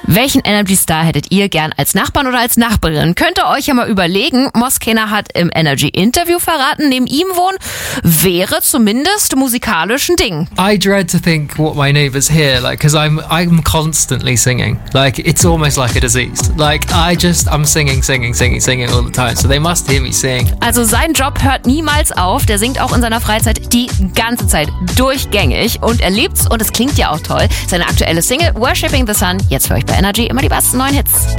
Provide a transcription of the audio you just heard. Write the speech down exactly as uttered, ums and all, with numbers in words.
Welchen Energy Star hättet ihr gern als Nachbarn oder als Nachbarin? Könnt ihr euch ja mal überlegen. Moskena hat im Energy Interview verraten, neben ihm wohnen wäre zumindest musikalisch ein Ding. I dread to think what my neighbours hear, like, because I'm I'm constantly singing. Like, it's almost like a disease. Like, I just I'm singing, singing, singing, singing all the time. So they must hear me sing. Also sein Job hört niemals auf. Der singt auch in seiner Freizeit die ganze Zeit durchgängig und er liebt's und es klingt ja auch toll. Seine aktuelle Single Worshipping the Sun, jetzt für euch bei Energy immer die besten neuen Hits.